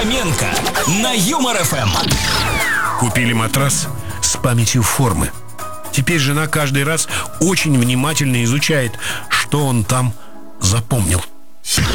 Хоменко на Юмор ФМ. Купили матрас с памятью формы. Теперь жена каждый раз очень внимательно изучает, что он там запомнил.